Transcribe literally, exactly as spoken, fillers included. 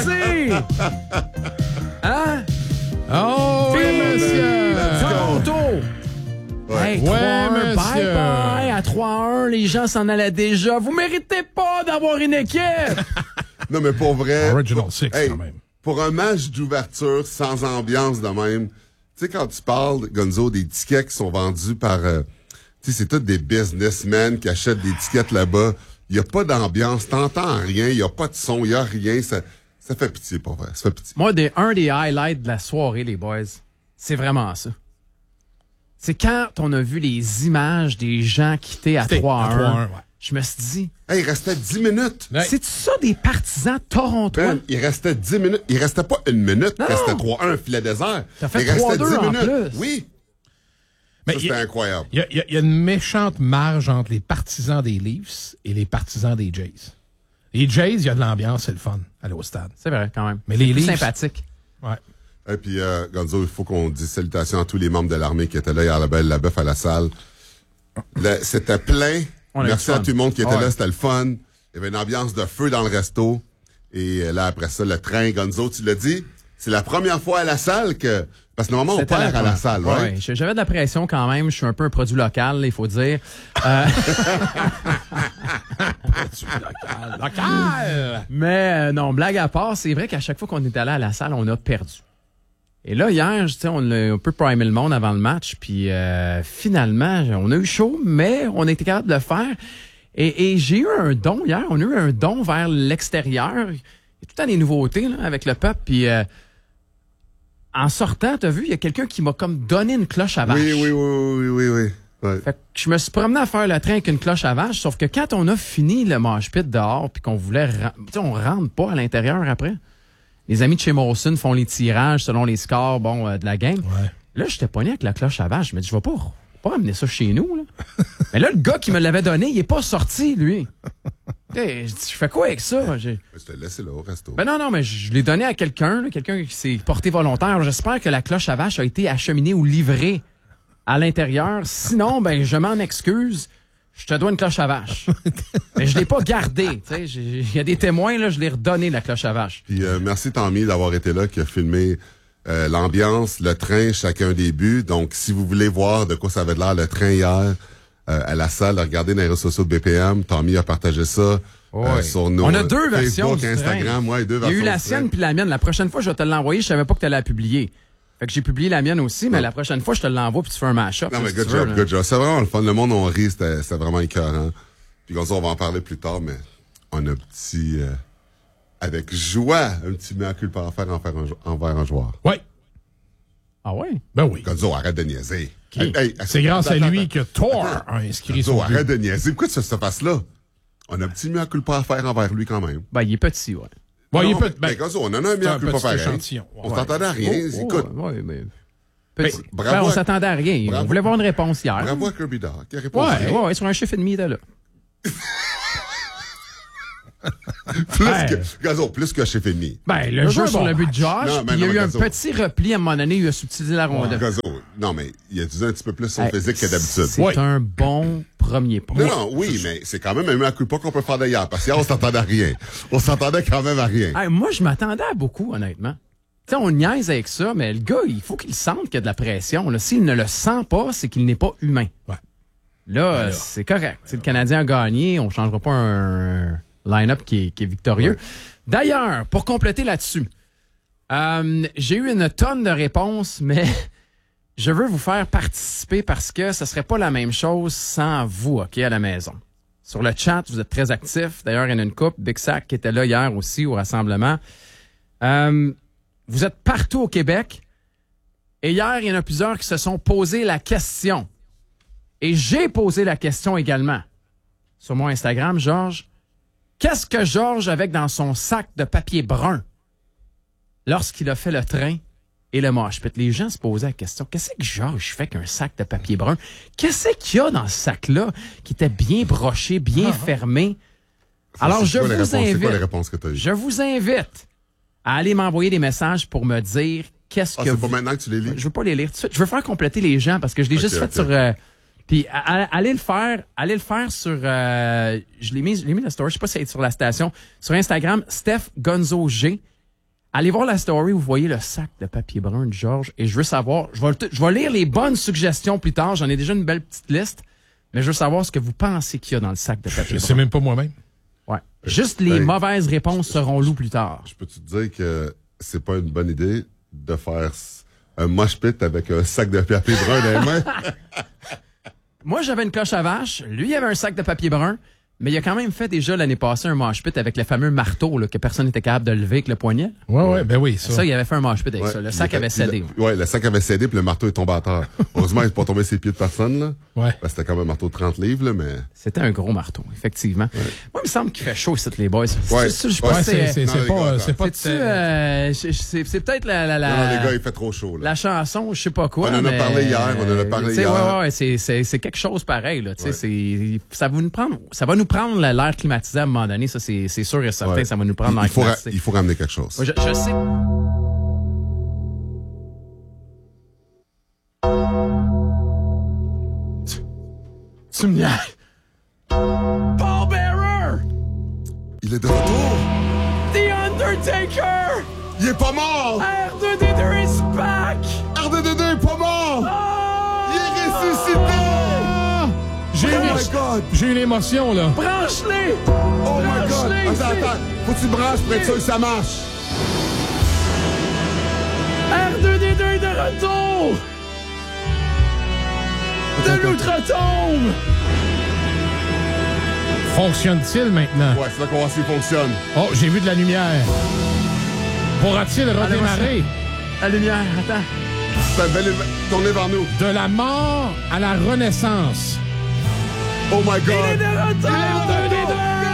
Merci! Hein? Oh, oui, monsieur! Toronto! Ouais, Hey, trois un, ouais, bye monsieur. bye! À trois un, les gens s'en allaient déjà. Vous méritez pas d'avoir une équipe! Non, mais pour vrai... Original pour, Six, hey, quand même. Pour un match d'ouverture sans ambiance de même, tu sais, quand tu parles, Gonzo, des tickets qui sont vendus par... Euh, tu sais, c'est tous des businessmen qui achètent des tickets là-bas. Il y a pas d'ambiance, t'entends rien, il y a pas de son, il y a rien. Ça, ça fait pitié, pour vrai. Ça fait pitié. Moi, des, un des highlights de la soirée, les boys, c'est vraiment ça. C'est quand on a vu les images des gens quitter à C'était trois à trois un. un, ouais. Je me suis dit, Hey, il restait dix minutes. Ouais. c'est ça des partisans torontois? Ben, il restait dix minutes. Il restait pas une minute. Non. Il restait trois un, filet désert. T'as fait il restait trois deux dix en minutes. plus. Oui. Mais Ça, il y c'était a- incroyable. Il y, a- il y a- il y a une méchante marge entre les partisans des Leafs et les partisans des Jays. Les Jays, il y a de l'ambiance, c'est le fun, aller au stade. C'est vrai, quand même. Mais les C'est plus Leafs- sympathique. Ouais. Et puis, euh, Gonzo, il faut qu'on dise salutations à tous les membres de l'armée qui étaient là hier, la belle, la bœuf à la salle. Le- c'était plein. On a eu Merci du à fun. tout le monde qui était Ouais. là, c'était le fun. Il y avait une ambiance de feu dans le resto. Et euh, là, après ça, le train, Gonzo, tu l'as dit, c'est la première fois à la salle que... Parce que normalement, on C'était perd à la première- salle, Ouais, right? ouais. J'avais de la pression quand même. Je suis un peu un produit local, il faut dire. Euh, Local! mais euh, non, blague à part, c'est vrai qu'à chaque fois qu'on est allé à la salle, on a perdu. Et là, hier, tu sais, on a un peu primé le monde avant le match, puis euh, finalement, on a eu chaud, mais on a été capable de le faire. Et, et j'ai eu un don hier, on a eu un don vers l'extérieur. Il y a tout le temps des nouveautés là, avec le peuple, puis euh, en sortant, t'as vu, il y a quelqu'un qui m'a comme donné une cloche à vache. Oui, oui, oui, oui, oui, oui. Ouais. Fait que je me suis promené à faire le train avec une cloche à vache, sauf que quand on a fini le mosh pit dehors, puis qu'on voulait... ren- Tu sais, on rentre pas à l'intérieur après. Les amis de chez Molson font les tirages selon les scores bon, euh, de la game. Ouais. Là, j'étais pogné avec la cloche à vache. Je me dis, je vais pas, pas amener ça chez nous. Là. Mais là, le gars qui me l'avait donné, il est pas sorti, lui. Hey, je dis, je fais quoi avec ça? J'ai- Je te laissé là au resto. Ben non, non, mais je l'ai donné à quelqu'un, là, quelqu'un qui s'est porté volontaire. J'espère que la cloche à vache a été acheminée ou livrée à l'intérieur. Sinon, ben, je m'en excuse. Je te dois une cloche à vache. Mais je l'ai pas gardée. Tu sais, j'ai- il y a des témoins, là, je l'ai redonné, la cloche à vache. Puis euh, merci Tommy d'avoir été là, qui a filmé euh, l'ambiance, le train, chacun des buts. Donc, si vous voulez voir de quoi ça avait l'air le train hier euh, à la salle, regardez dans les réseaux sociaux de B P M. Tommy a partagé ça euh, Ouais. sur nos On a deux versions Facebook, du Instagram. train. Ouais, deux Il y a versions eu la du sienne train. puis la mienne. La prochaine fois, je vais te l'envoyer. Je savais pas que tu allais la publier. Fait que j'ai publié la mienne aussi, mais la prochaine fois, je te l'envoie puis tu fais un mash-up. Non, là, mais si good tu veux, job, là. good job. C'est vraiment le fun. Le monde, on rit, c'était c'était vraiment écœurant. Puis comme ça, on va en parler plus tard, mais on a un petit... euh, avec joie, un petit mea culpa à faire envers un, jou- envers un joueur. Ouais. Ah ouais? Ben oui. Gonzo, arrête de niaiser. Ok. Hey, hey, C'est grâce à attends, lui attends. que Thor a inscrit Gonzo, son arrête but. de niaiser. Pourquoi tu fais cette face-là? On a un petit mea culpa à faire envers lui quand même. Ben, il est petit, ouais. Bon, il est Non, peut- mais, ben, Gonzo, on en a un c'est mea un culpa petit pareil. échantillon. On Ouais. s'entendait à rien. Oh, Écoute, ouais, ouais, mais... Petit. bravo Ben, on à- s'attendait à rien. bravo. On voulait avoir une réponse hier. bravo à Kirby Dog qui a répondu. Ouais, ouais, ouais, sur un chiffre et demi, il était là. Plus Ouais. que, Gonzo, plus que chez Femi. Ben, le, Le jeu jeu sur bon le but de match. Josh, Non, mais puis il y a non, eu mais un Gonzo. petit repli à un moment donné, il a subtilisé la rondelle. Gonzo, non, mais il a utilisé un petit peu plus son Hey, physique que d'habitude. C'est Ouais. un bon premier pas. Non, non, oui, mais c'est quand même un mea culpa qu'on peut faire d'ailleurs. Parce qu'hier, on s'entendait à rien. On s'entendait quand même à rien. Hey, moi, je m'attendais à beaucoup, honnêtement. Tu sais, on niaise avec ça, mais le gars, il faut qu'il sente qu'il y a de la pression. Là. S'il ne le sent pas, c'est qu'il n'est pas humain. Ouais. Là, euh, c'est correct. Si le Canadien a gagné, on ne changera pas un line-up qui est, qui est victorieux. Ouais. D'ailleurs, pour compléter là-dessus, euh, j'ai eu une tonne de réponses, mais je veux vous faire participer parce que ce serait pas la même chose sans vous, OK, à la maison. Sur le chat, vous êtes très actifs. D'ailleurs, il y en a une couple. Big Sack qui était là hier aussi au rassemblement. Euh, vous êtes partout au Québec. Et hier, il y en a plusieurs qui se sont posé la question. Et j'ai posé la question également. Sur mon Instagram, Georges, qu'est-ce que Georges avait dans son sac de papier brun lorsqu'il a fait le train et le mosh pit? Les gens se posaient la question, qu'est-ce que Georges fait qu'un sac de papier brun? Qu'est-ce qu'il y a dans ce sac-là qui était bien broché, bien fermé? Alors, C'est je quoi les vous réponses? C'est quoi les invite, réponses que tu as eues? je vous invite à aller m'envoyer des messages pour me dire qu'est-ce Ah, que c'est vous... pas maintenant que tu les lis? Je veux pas les lire tout de suite. Je veux faire compléter les gens parce que je l'ai Ok, juste fait ok. sur... euh, puis à- à- allez le faire, allez le faire sur... euh, je l'ai mis, je l'ai mis la story, je sais pas si c'est sur la station. Sur Instagram, Steph Gonzo G. allez voir la story, vous voyez le sac de papier brun de Georges, et je veux savoir, je vais, je vais lire les bonnes suggestions plus tard, j'en ai déjà une belle petite liste, mais je veux savoir ce que vous pensez qu'il y a dans le sac de papier Je brun. sais même pas moi-même. Ouais. Juste les Hey. mauvaises réponses seront loues plus tard. Je peux te dire que c'est pas une bonne idée de faire un mosh pit avec un sac de papier brun dans les mains. Moi, j'avais une coche à vache. Lui, il avait un sac de papier brun. Mais il a quand même fait déjà l'année passée un mosh pit avec le fameux marteau là, que personne n'était capable de lever avec le poignet. Ouais, ouais, ben oui, ça. Ça, il avait fait un mosh pit avec Ouais, ça. Le il sac a- avait il cédé. a- Ouais, le sac avait cédé puis le marteau est tombé à terre. Heureusement, il n'est pas tombé ses pieds de personne, là. Ouais. Parce que c'était quand même un marteau de trente livres, là, mais. C'était un gros marteau, effectivement. Moi, il me semble qu'il fait chaud ici, les boys. Ouais. Je sais Ouais, pas Ouais, si c'est, c'est... c'est, Non, c'est les pas, gars, c'est pas, C'est-tu, euh, c'est- c'est c'est peut-être la, la, la, Non, non, les gars, il fait trop chaud, là. la chanson, je sais pas quoi. On en a mais, parlé hier, on en a parlé tu sais, hier. Ouais, ouais, c'est, c'est, c'est quelque chose pareil, là. Tu sais, Ouais. c'est, ça va nous prendre, ça va nous prendre l'air climatisé à un moment donné. Ça, c'est, c'est sûr et certain, Ouais. ça va nous prendre il, l'air il, faut ra- climatisé. il faut ramener quelque chose. Moi, je, je sais. Tu, tu me niaises. Paul Bearer! Il est de retour! The Undertaker! Il est pas mort! R deux D deux is back! R deux D deux est pas mort! Oh! Il est ressuscité! J'ai, Oh une, my God! j'ai une émotion, là. Branche-les! Oh my God! Branche-les Attends, ici. attends! Faut que tu branches pour être sûr que ça marche! R deux D deux est de retour! De l'outre-tombe! Fonctionne-t-il maintenant? Ouais, c'est là qu'on voit s'il fonctionne. Oh, j'ai vu de la lumière. Pourra-t-il redémarrer? La lumière, attends. C'est un bel éve- tournez vers nous. De la mort à la renaissance. Oh my God! Il est de retour! Il est de retour!